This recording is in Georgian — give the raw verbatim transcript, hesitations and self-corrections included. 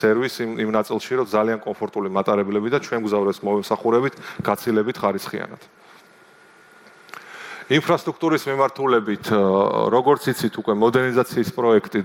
სერვის იმ იმ ნაწილში, რომ ძალიან კომფორტული მატარებლები და ჩვენ გზავრებს მომსახურებით გაცილებით ხარისხიანად. ინფრასტრუქტურის მიმართულებით, როგორც იცით, უკვე მოდერნიზაციის პროექტი